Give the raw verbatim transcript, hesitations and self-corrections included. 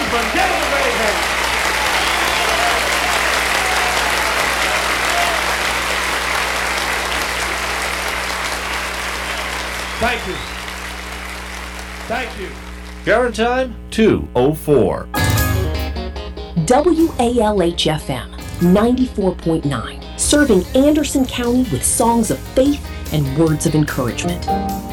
Kinsman. Give him a great hand. Thank you. Thank you. Current time, two oh four. W A L H F M ninety-four point nine, serving Anderson County with songs of faith and words of encouragement.